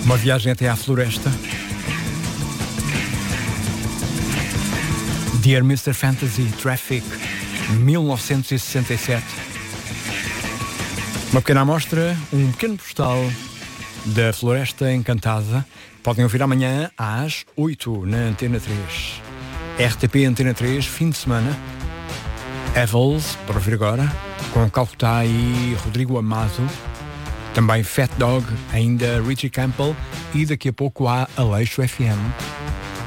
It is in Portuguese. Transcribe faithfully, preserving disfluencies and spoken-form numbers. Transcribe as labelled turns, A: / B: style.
A: Uma viagem até à floresta. Dear mister Fantasy, Traffic, mil novecentos e sessenta e sete. Uma pequena amostra, um pequeno postal da Floresta Encantada. Podem ouvir amanhã às oito na Antena três. R T P Antena três, fim de semana. Evels, para ouvir agora, com Calcutá e Rodrigo Amado. Também Fat Dog, ainda Richie Campbell. E daqui a pouco há Aleixo F M.